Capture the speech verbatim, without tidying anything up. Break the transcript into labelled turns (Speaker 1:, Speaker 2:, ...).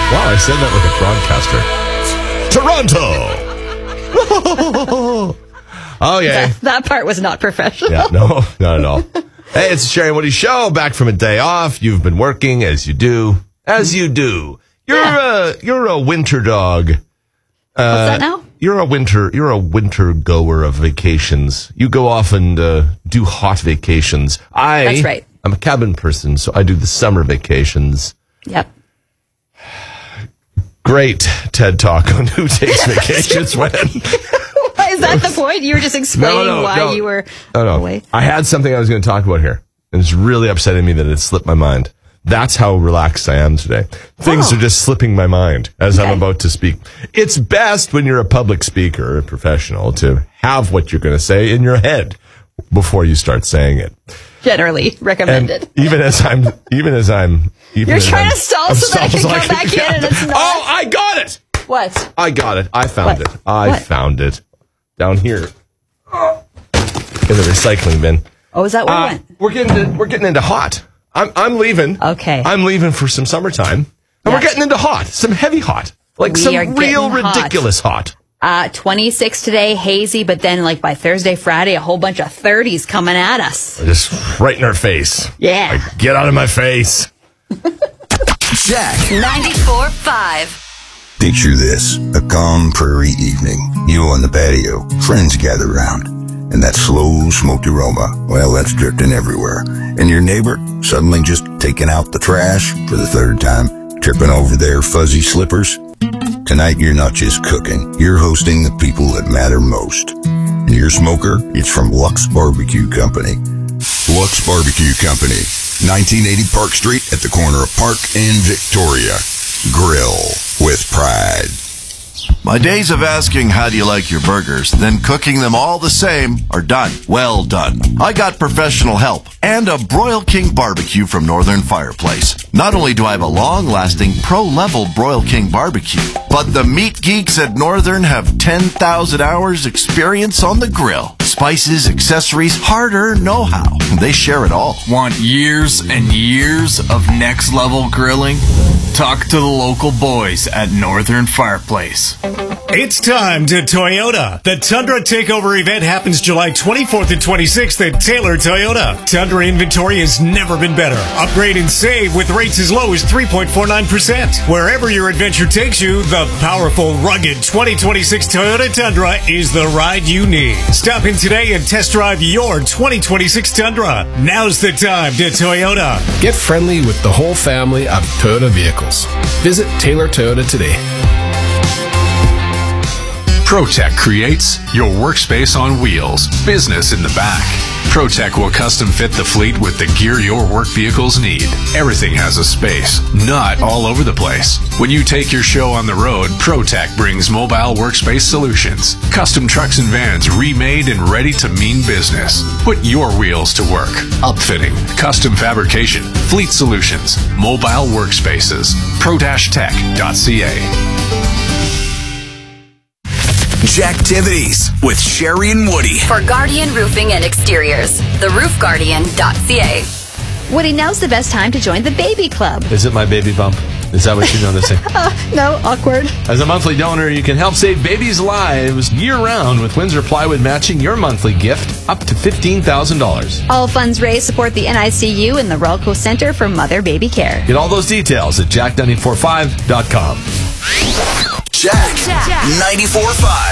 Speaker 1: Wow, I said that like a broadcaster. Toronto! Oh, yeah.
Speaker 2: That, that part was not professional.
Speaker 1: Yeah, no, not at all. Hey, it's the Sherry and Woody Show, back from a day off. You've been working, as you do. As you do. You're, yeah. a, you're a winter dog.
Speaker 2: Uh, What's that now?
Speaker 1: You're a winter, you're a winter goer of vacations. You go off and uh, do hot vacations. I,
Speaker 2: That's right.
Speaker 1: I'm a cabin person, so I do the summer vacations.
Speaker 2: Yep.
Speaker 1: Great TED Talk on who takes vacations when.
Speaker 2: Is that the point? You were just explaining
Speaker 1: no, no,
Speaker 2: why
Speaker 1: no.
Speaker 2: you were
Speaker 1: no, no.
Speaker 2: away?
Speaker 1: I had something I was going to talk about here, and it's really upsetting me that it slipped my mind. That's how relaxed I am today. Things
Speaker 2: oh.
Speaker 1: are just slipping my mind as
Speaker 2: okay.
Speaker 1: I'm about to speak. It's best when you're a public speaker, a professional, to have what you're going to say in your head before you start saying it.
Speaker 2: Generally recommended.
Speaker 1: And even as I'm, even as I'm, even
Speaker 2: you're
Speaker 1: as
Speaker 2: trying
Speaker 1: I'm,
Speaker 2: to stall
Speaker 1: I'm
Speaker 2: so that I can
Speaker 1: so
Speaker 2: come
Speaker 1: I
Speaker 2: back in, and it's not.
Speaker 1: Oh, I got it.
Speaker 2: What?
Speaker 1: I got it. I found
Speaker 2: what?
Speaker 1: it. I
Speaker 2: what?
Speaker 1: found it down here in the recycling bin.
Speaker 2: Oh, is that where
Speaker 1: uh,
Speaker 2: it went?
Speaker 1: We're getting to, we're getting into hot. I'm I'm leaving.
Speaker 2: Okay.
Speaker 1: I'm leaving for some summertime, and
Speaker 2: yes.
Speaker 1: we're getting into hot. Some heavy hot, like
Speaker 2: we
Speaker 1: some
Speaker 2: are
Speaker 1: real
Speaker 2: hot.
Speaker 1: ridiculous hot.
Speaker 2: Uh, twenty-six today, hazy, but then like by Thursday, Friday, a whole bunch of thirties coming at us.
Speaker 1: Just right in our face.
Speaker 2: Yeah.
Speaker 1: Like, get out of my face.
Speaker 3: Jack
Speaker 4: ninety-four point five.
Speaker 3: Picture this, a calm prairie evening. You on the patio, friends gather round, and that slow smoked aroma, well, that's drifting everywhere. And your neighbor suddenly just taking out the trash for the third time, tripping over their fuzzy slippers. Tonight, you're not just cooking, you're hosting the people that matter most. And your smoker, it's from Lux Barbecue Company. Lux Barbecue Company, nineteen eighty Park Street at the corner of Park and Victoria. Grill with pride.
Speaker 5: My days of asking how do you like your burgers, then cooking them all the same are done. Well done. I got professional help and a Broil King barbecue from Northern Fireplace. Not only do I have a long-lasting pro-level Broil King barbecue, but the meat geeks at Northern have ten thousand hours experience on the grill. Spices, accessories, hard-earned know-how. They share it all.
Speaker 6: Want years and years of next-level grilling? Talk to the local boys at Northern Fireplace.
Speaker 7: It's time to Toyota. The Tundra Takeover event happens July twenty-fourth and twenty-sixth at Taylor Toyota. Tundra inventory has never been better. Upgrade and save with rates as low as three point four nine percent. Wherever your adventure takes you, the powerful, rugged twenty twenty-six Toyota Tundra is the ride you need. Stop in today and test drive your twenty twenty-six Tundra. Now's the time to Toyota.
Speaker 8: Get friendly with the whole family of Toyota vehicles. Visit Taylor Toyota today.
Speaker 9: ProTech creates your workspace on wheels, business in the back. ProTech will custom fit the fleet with the gear your work vehicles need. Everything has a space, not all over the place. When you take your show on the road, ProTech brings mobile workspace solutions. Custom trucks and vans remade and ready to mean business. Put your wheels to work. Upfitting, custom fabrication, fleet solutions, mobile workspaces. pro dash tech dot c a.
Speaker 3: Jacktivities with Sherry and Woody.
Speaker 4: For Guardian Roofing and Exteriors, the roof guardian dot c a.
Speaker 2: Woody, now's the best time to join the Baby Club.
Speaker 1: Is it my baby bump? Is that what you know to say?
Speaker 2: uh, no, awkward.
Speaker 1: As a monthly donor, you can help save babies' lives year-round with Windsor Plywood matching your monthly gift up to fifteen thousand dollars.
Speaker 2: All funds raised support the N I C U and the Ralco Center for Mother-Baby Care.
Speaker 1: Get all those details at jack nine four five dot com.
Speaker 3: Jack, Jack. ninety-four point five.